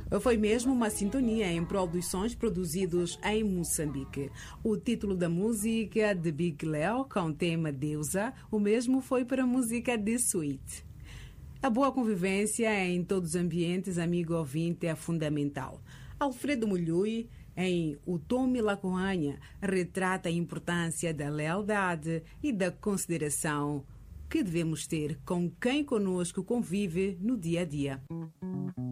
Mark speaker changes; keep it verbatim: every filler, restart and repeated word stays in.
Speaker 1: Foi mesmo uma sintonia em prol dos sons produzidos em Moçambique. O título da música de Big Leo, com o tema Deusa, o mesmo foi para a música de Sweet. A boa convivência em todos os ambientes, amigo ouvinte, é fundamental. Alfredo Mulhui, em O Tome Lacoanha, retrata a importância da lealdade e da consideração que devemos ter com quem conosco convive no dia a dia.